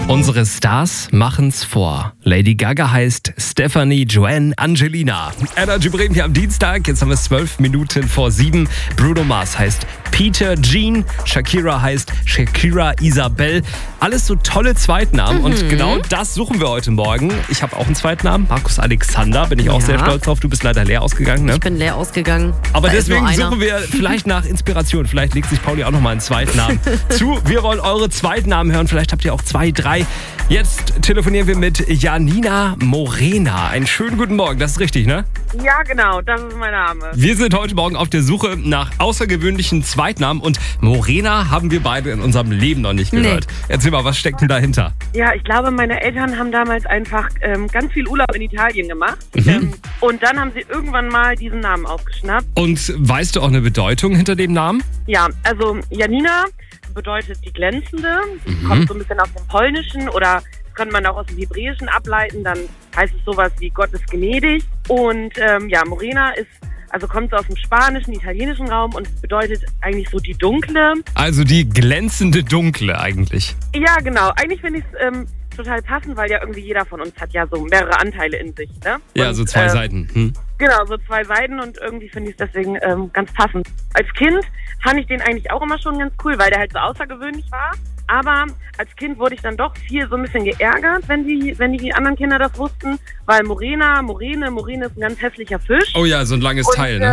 Unsere Stars machen's vor. Lady Gaga heißt Stephanie Joanne Angelina. Energy Bremen hier am Dienstag. Jetzt haben wir es 12 Minuten vor 7. Bruno Mars heißt Peter Jean. Shakira heißt Shakira Isabel. Alles so tolle Zweitnamen. Und genau das suchen wir heute Morgen. Ich habe auch einen Zweitnamen. Markus Alexander. Bin ich auch sehr stolz drauf. Du bist leider leer ausgegangen, ne? Ich bin leer ausgegangen. Aber deswegen suchen wir vielleicht nach Inspiration. Vielleicht legt sich Pauli auch nochmal einen Zweitnamen zu. Wir wollen eure Zweitnamen hören. Vielleicht habt ihr auch 2, 3. Jetzt telefonieren wir mit Janina Morena. Einen schönen guten Morgen. Das ist richtig, ne? Ja, genau. Das ist mein Name. Wir sind heute Morgen auf der Suche nach außergewöhnlichen Zweitnamen. Und Morena haben wir beide in unserem Leben noch nicht gehört. Erzähl mal, was steckt denn dahinter? Ja, ich glaube, meine Eltern haben damals einfach ganz viel Urlaub in Italien gemacht. Und dann haben sie irgendwann mal diesen Namen aufgeschnappt. Und weißt du auch eine Bedeutung hinter dem Namen? Ja, also Janina bedeutet die Glänzende. Kommt so ein bisschen aus dem Polnischen oder das kann man auch aus dem Hebräischen ableiten. Dann heißt es sowas wie Gott ist gnädig. Und Morena kommt so aus dem spanischen, italienischen Raum und bedeutet eigentlich so die Dunkle. Also die glänzende Dunkle eigentlich. Ja, genau. Eigentlich finde ich es total passend, weil ja irgendwie jeder von uns hat ja so mehrere Anteile in sich, ne? Ja, und, so 2 Seiten. Genau, so 2 Seiten und irgendwie finde ich es deswegen ganz passend. Als Kind fand ich den eigentlich auch immer schon ganz cool, weil der halt so außergewöhnlich war. Aber als Kind wurde ich dann doch viel so ein bisschen geärgert, wenn die anderen Kinder das wussten, weil Morene ist ein ganz hässlicher Fisch. Oh ja, so ein langes Teil, ne?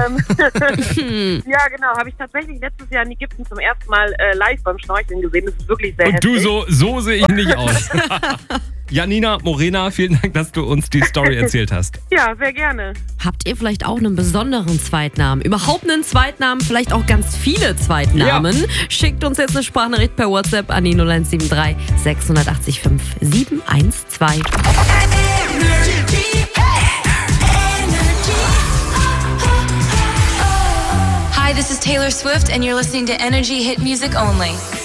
Ja, genau, habe ich tatsächlich letztes Jahr in Ägypten zum ersten Mal live beim Schnorcheln gesehen. Das ist wirklich sehr hässlich. Und du, so sehe ich nicht aus. Janina Morena, vielen Dank, dass du uns die Story erzählt hast. Ja, sehr gerne. Habt ihr vielleicht auch einen besonderen Zweitnamen? Überhaupt einen Zweitnamen? Vielleicht auch ganz viele Zweitnamen? Ja. Schickt uns jetzt eine Sprachnachricht per WhatsApp an die 0173 680 5 712. Hi, this is Taylor Swift, and you're listening to Energy Hit Music Only.